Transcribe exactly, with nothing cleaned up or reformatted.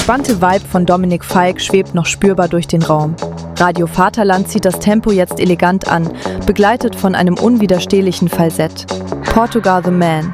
entspannte Vibe von Dominik Feick schwebt noch spürbar durch den Raum. Radio Vaterland zieht das Tempo jetzt elegant an, begleitet von einem unwiderstehlichen Falsett. Portugal the Man